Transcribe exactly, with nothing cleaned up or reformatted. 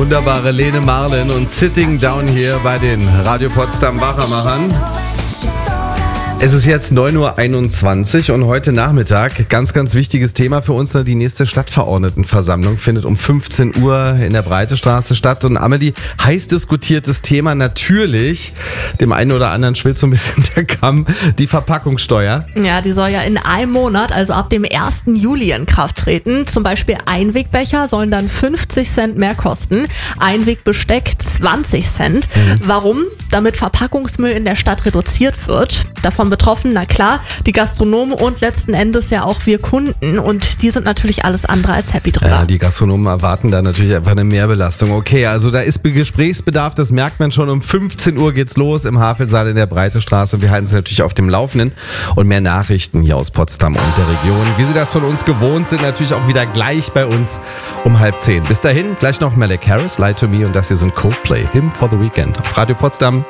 wunderbare Lene Marlin und Sitting Down hier bei den Radio Potsdam Wachermachern. Es ist jetzt neun Uhr einundzwanzig und heute Nachmittag, ganz, ganz wichtiges Thema für uns, die nächste Stadtverordnetenversammlung findet um fünfzehn Uhr in der Breitestraße statt. Und Amelie, heiß diskutiertes Thema natürlich, dem einen oder anderen schwillt so ein bisschen der Kamm, die Verpackungssteuer. Ja, die soll ja in einem Monat, also ab dem ersten Juli in Kraft treten. Zum Beispiel Einwegbecher sollen dann fünfzig Cent mehr kosten, Einwegbesteck zwanzig Cent. Mhm. Warum? Damit Verpackungsmüll in der Stadt reduziert wird. Davon betroffen, na klar, die Gastronomen und letzten Endes ja auch wir Kunden, und die sind natürlich alles andere als happy drüber. Ja, die Gastronomen erwarten da natürlich einfach eine Mehrbelastung. Okay, also da ist Gesprächsbedarf, das merkt man schon. Um fünfzehn Uhr geht's los im Havelsaal in der Breitestraße. Wir halten Sie natürlich auf dem Laufenden, und mehr Nachrichten hier aus Potsdam und der Region, wie Sie das von uns gewohnt sind, natürlich auch wieder gleich bei uns um halb zehn. Bis dahin, gleich noch Malek Harris, Lie to Me, und das hier sind Coldplay, Him for the Weekend auf Radio Potsdam.